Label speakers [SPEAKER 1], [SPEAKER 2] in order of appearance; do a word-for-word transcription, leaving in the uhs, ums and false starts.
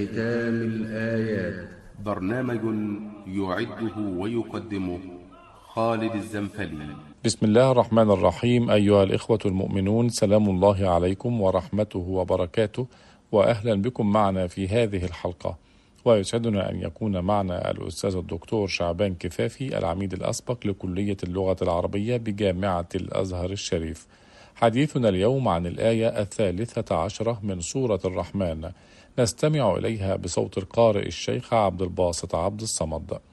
[SPEAKER 1] ختام الآيات.
[SPEAKER 2] برنامج يعده ويقدمه خالد الزنفلي.
[SPEAKER 3] بسم الله الرحمن الرحيم. أيها الإخوة المؤمنون، سلام الله عليكم ورحمته وبركاته، وأهلا بكم معنا في هذه الحلقة. ويسعدنا أن يكون معنا الأستاذ الدكتور شعبان كفافي، العميد الأسبق لكلية اللغة العربية بجامعة الأزهر الشريف. حديثنا اليوم عن الآية الثالثة عشرة من سورة الرحمن، نستمع إليها بصوت القارئ الشيخ عبد الباسط عبد الصمد.